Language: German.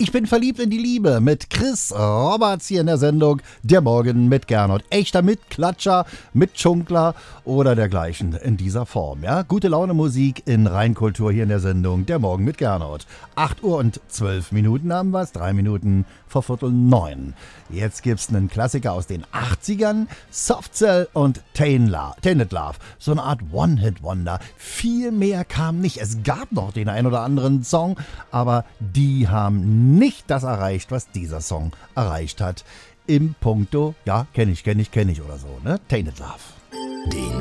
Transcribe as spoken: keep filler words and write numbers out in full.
Ich bin verliebt in die Liebe mit Chris Roberts hier in der Sendung Der Morgen mit Gernot. Echter Mitklatscher, Mitschunkler oder dergleichen in dieser Form. Ja? Gute Laune Musik in Rheinkultur hier in der Sendung Der Morgen mit Gernot. acht Uhr und zwölf Minuten haben wir es, drei Minuten vor Viertel neun. Jetzt gibt's einen Klassiker aus den achtzigern, Soft Cell und Tainted Love. So eine Art One-Hit-Wonder. Viel mehr kam nicht. Es gab noch den ein oder anderen Song, aber die haben nicht das erreicht, was dieser Song erreicht hat. Im Punkto, ja, kenn ich, kenn ich, kenn ich oder so, ne? Tainted Love. Den